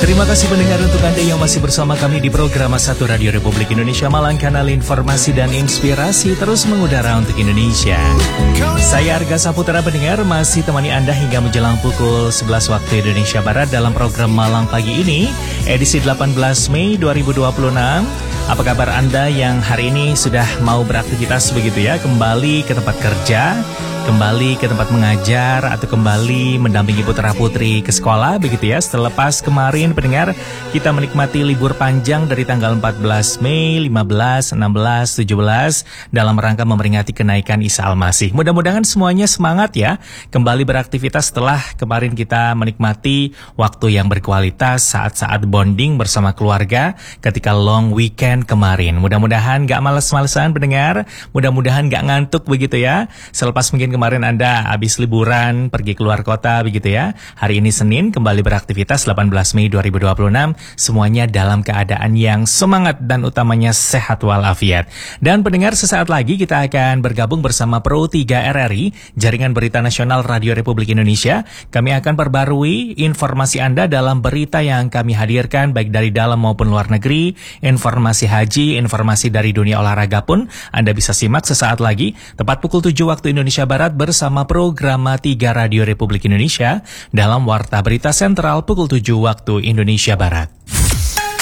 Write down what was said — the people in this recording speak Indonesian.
Terima kasih pendengar untuk Anda yang masih bersama kami di program 1 Radio Republik Indonesia Malang, kanal informasi dan inspirasi terus mengudara untuk Indonesia. Saya Arga Saputra pendengar masih temani Anda hingga menjelang pukul 11 waktu Indonesia Barat dalam program Malang Pagi ini, edisi 18 Mei 2026. Apa kabar Anda yang hari ini sudah mau beraktivitas begitu ya, kembali ke tempat kerja, kembali ke tempat mengajar, atau kembali mendampingi putra-putri ke sekolah begitu ya. Setelah lepas kemarin pendengar, kita menikmati libur panjang dari tanggal 14 Mei, 15, 16, 17 dalam rangka memperingati kenaikan Isa Al-Masih. Mudah-mudahan semuanya semangat ya, kembali beraktivitas setelah kemarin kita menikmati waktu yang berkualitas, saat-saat bonding bersama keluarga ketika long weekend kemarin. Mudah-mudahan gak males-malesan pendengar, mudah-mudahan gak ngantuk begitu ya. Selepas mungkin kemarin Anda habis liburan, pergi keluar kota begitu ya. Hari ini Senin, kembali beraktivitas 18 Mei 2026. Semuanya dalam keadaan yang semangat dan utamanya sehat walafiat. Dan pendengar, sesaat lagi kita akan bergabung bersama Pro 3 RRI, Jaringan Berita Nasional Radio Republik Indonesia. Kami akan perbarui informasi Anda dalam berita yang kami hadirkan baik dari dalam maupun luar negeri, informasi haji, informasi dari dunia olahraga pun Anda bisa simak sesaat lagi, tepat pukul 7 waktu Indonesia Barat bersama program 3 Radio Republik Indonesia dalam Warta Berita Sentral pukul 7 waktu Indonesia Barat.